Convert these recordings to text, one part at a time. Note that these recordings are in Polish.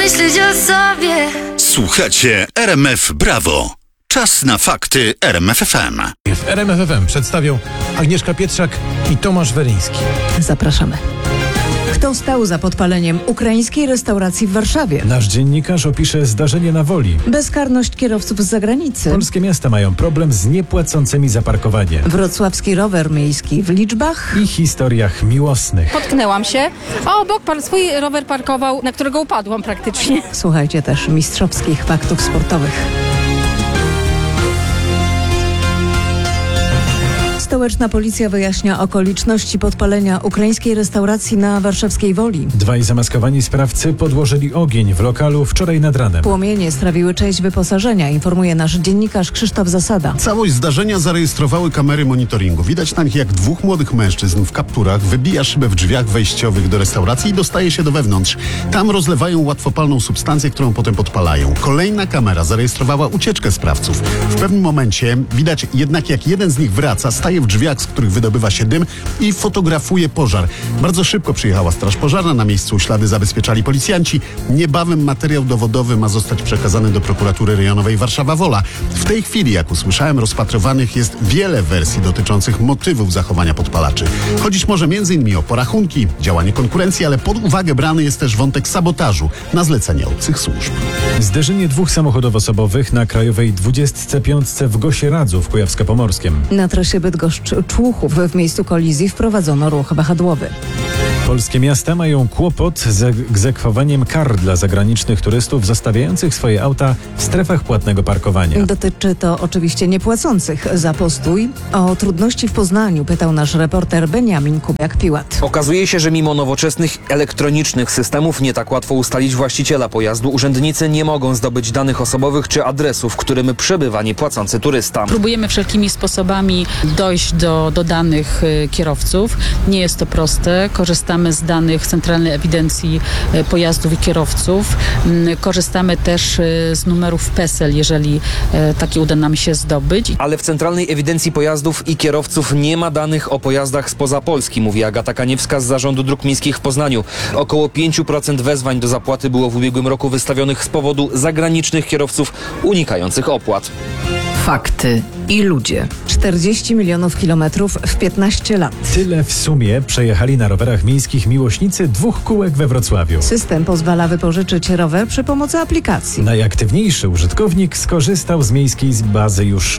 Myśleć o sobie. Słuchacie RMF Brawo. Czas na fakty RMF FM. W RMF FM przedstawią Agnieszka Pietrzak i Tomasz Weryński. Zapraszamy. Kto stał za podpaleniem ukraińskiej restauracji w Warszawie? Nasz dziennikarz opisze zdarzenie na Woli. Bezkarność kierowców z zagranicy. Polskie miasta mają problem z niepłacącymi za parkowanie. Wrocławski rower miejski w liczbach. I historiach miłosnych. Potknęłam się, a obok swój rower parkował, na którego upadłam praktycznie. Słuchajcie też mistrzowskich faktów sportowych. Stołeczna policja wyjaśnia okoliczności podpalenia ukraińskiej restauracji na warszawskiej Woli. Dwaj zamaskowani sprawcy podłożyli ogień w lokalu wczoraj nad ranem. Płomienie strawiły część wyposażenia, informuje nasz dziennikarz Krzysztof Zasada. Całość zdarzenia zarejestrowały kamery monitoringu. Widać na nich, jak dwóch młodych mężczyzn w kapturach wybija szybę w drzwiach wejściowych do restauracji i dostaje się do wewnątrz. Tam rozlewają łatwopalną substancję, którą potem podpalają. Kolejna kamera zarejestrowała ucieczkę sprawców. W pewnym momencie widać jednak, jak jeden z nich wraca, staje w drzwiach, z których wydobywa się dym i fotografuje pożar. Bardzo szybko przyjechała straż pożarna. Na miejscu ślady zabezpieczali policjanci. Niebawem materiał dowodowy ma zostać przekazany do prokuratury rejonowej Warszawa-Wola. W tej chwili, jak usłyszałem, rozpatrywanych jest wiele wersji dotyczących motywów zachowania podpalaczy. Chodzić może m.in. o porachunki, działanie konkurencji, ale pod uwagę brany jest też wątek sabotażu na zlecenie obcych służb. Zderzenie dwóch samochodów osobowych na Krajowej 25 w Gosieradzu w Kujawsko-Pomorskiem. Na trasie Bydgoszcz-Człuchów w miejscu kolizji wprowadzono ruch wahadłowy. Polskie miasta mają kłopot z egzekwowaniem kar dla zagranicznych turystów zostawiających swoje auta w strefach płatnego parkowania. Dotyczy to oczywiście niepłacących za postój. O trudności w Poznaniu pytał nasz reporter Beniamin Kubiak-Piłat. Okazuje się, że mimo nowoczesnych elektronicznych systemów nie tak łatwo ustalić właściciela pojazdu. Urzędnicy nie mogą zdobyć danych osobowych czy adresu, w którym przebywa niepłacący turysta. Próbujemy wszelkimi sposobami dojść do danych kierowców. Nie jest to proste. Korzystamy z danych Centralnej Ewidencji Pojazdów i Kierowców. Korzystamy też z numerów PESEL, jeżeli takie uda nam się zdobyć. Ale w Centralnej Ewidencji Pojazdów i Kierowców nie ma danych o pojazdach spoza Polski, mówi Agata Kaniewska z Zarządu Dróg Miejskich w Poznaniu. Około 5% wezwań do zapłaty było w ubiegłym roku wystawionych z powodu zagranicznych kierowców unikających opłat. Fakty i ludzie. 40 milionów kilometrów w 15 lat. Tyle w sumie przejechali na rowerach miejskich miłośnicy dwóch kółek we Wrocławiu. System pozwala wypożyczyć rower przy pomocy aplikacji. Najaktywniejszy użytkownik skorzystał z miejskiej bazy już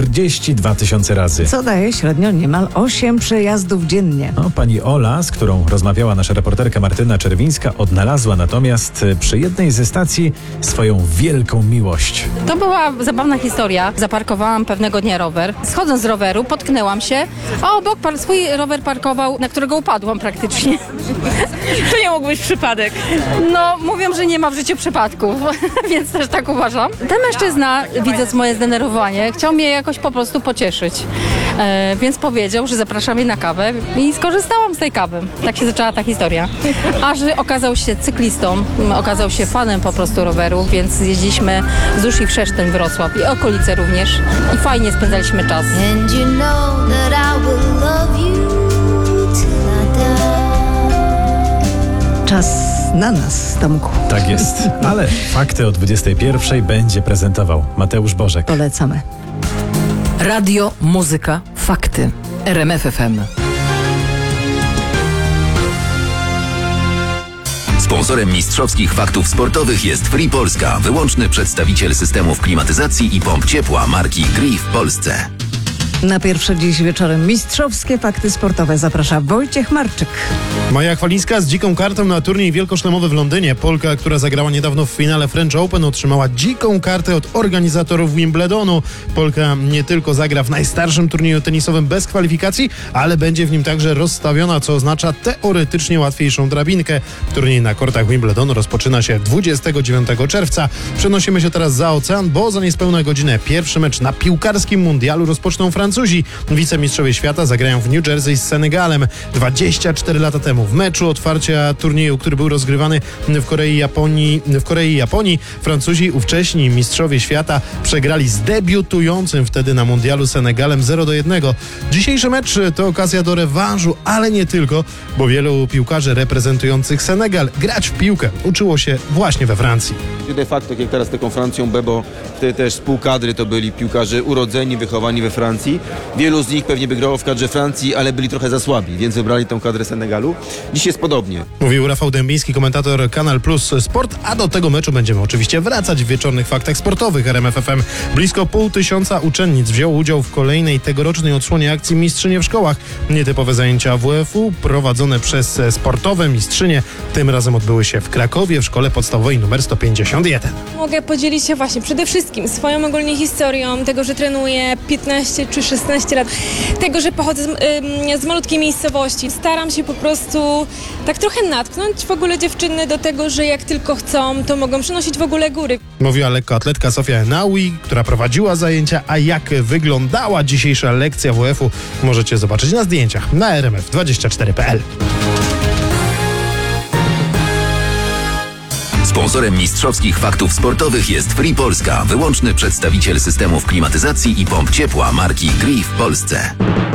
42 000 razy. Co daje średnio niemal 8 przejazdów dziennie. Pani Ola, z którą rozmawiała nasza reporterka Martyna Czerwińska, odnalazła natomiast przy jednej ze stacji swoją wielką miłość. To była zabawna historia. Zaparkowałam pewnego dnia rower. Schodząc z roweru, potknęłam się, a obok swój rower parkował, na którego upadłam praktycznie. To nie mógł być przypadek. No, mówią, że nie ma w życiu przypadków, więc też tak uważam. Ten mężczyzna, widząc moje zdenerwowanie, chciał mnie jakoś po prostu pocieszyć. Więc powiedział, że zapraszam mnie na kawę i skorzystałam z tej kawy. Tak się zaczęła ta historia. Aż okazał się cyklistą, okazał się fanem po prostu roweru, więc jeździliśmy wzdłuż i wszerz ten Wrocław i okolice również. I fajnie spędzaliśmy czas. And you know that I will love you till I die. Czas na nas, Tomku. Tak jest, ale fakty o 21 będzie prezentował Mateusz Bożek. Polecamy. Radio, muzyka, fakty. RMF FM. Sponsorem mistrzowskich faktów sportowych jest Free Polska, wyłączny przedstawiciel systemów klimatyzacji i pomp ciepła marki Gree w Polsce. Na pierwsze dziś wieczorem mistrzowskie fakty sportowe zaprasza Wojciech Marczyk. Maja Chwalińska z dziką kartą na turniej wielkoszlemowy w Londynie. Polka, która zagrała niedawno w finale French Open, otrzymała dziką kartę od organizatorów Wimbledonu. Polka nie tylko zagra w najstarszym turnieju tenisowym bez kwalifikacji, ale będzie w nim także rozstawiona, co oznacza teoretycznie łatwiejszą drabinkę. Turniej na kortach Wimbledonu rozpoczyna się 29 czerwca. Przenosimy się teraz za ocean, bo za niespełna godzinę pierwszy mecz na piłkarskim mundialu rozpoczną Francuzi. Francuzi. Wicemistrzowie świata zagrają w New Jersey z Senegalem. 24 lata temu w meczu otwarcia turnieju, który był rozgrywany w Korei i Japonii, Francuzi, ówcześni mistrzowie świata, przegrali z debiutującym wtedy na mundialu Senegalem 0-1. Dzisiejszy mecz to okazja do rewanżu, ale nie tylko, bo wielu piłkarzy reprezentujących Senegal grać w piłkę uczyło się właśnie we Francji. De facto, jak teraz taką Francją Bebo, wtedy też z pół kadry to byli piłkarze urodzeni, wychowani we Francji. Wielu z nich pewnie by grało w kadrze Francji, ale byli trochę za słabi, więc wybrali tą kadrę Senegalu. Dziś jest podobnie. Mówił Rafał Dębiński, komentator Kanal Plus Sport, a do tego meczu będziemy oczywiście wracać w wieczornych faktach sportowych RMF FM. Blisko 500 uczennic wzięło udział w kolejnej tegorocznej odsłonie akcji Mistrzynie w szkołach. Nietypowe zajęcia WF-u prowadzone przez sportowe mistrzynie tym razem odbyły się w Krakowie w szkole podstawowej nr 151. Mogę podzielić się właśnie przede wszystkim swoją ogólnie historią, tego, że trenuję 15 czy 16 lat, tego, że pochodzę z malutkiej miejscowości. Staram się po prostu tak trochę natknąć w ogóle dziewczyny do tego, że jak tylko chcą, to mogą przynosić w ogóle góry. Mówiła lekkoatletka Sofia Enaui, która prowadziła zajęcia, a jak wyglądała dzisiejsza lekcja WF-u możecie zobaczyć na zdjęciach na rmf24.pl. Sponsorem mistrzowskich faktów sportowych jest Free Polska, wyłączny przedstawiciel systemów klimatyzacji i pomp ciepła marki Gree w Polsce.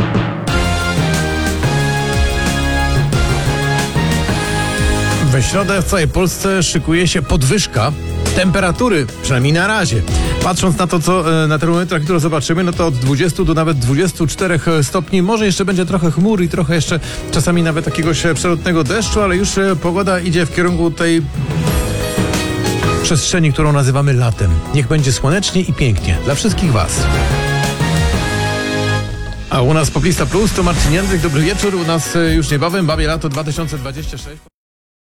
We środę w całej Polsce szykuje się podwyżka temperatury, przynajmniej na razie. Patrząc na to, co na termometrach jutro zobaczymy, no to od 20 do nawet 24 stopni. Może jeszcze będzie trochę chmur i trochę jeszcze czasami nawet jakiegoś przelotnego deszczu, ale już pogoda idzie w kierunku tej przestrzeni, którą nazywamy latem. Niech będzie słonecznie i pięknie dla wszystkich Was. A u nas Poplista Plus to Marcin Jędryk. Dobry wieczór. U nas już niebawem Babie Lato 2026.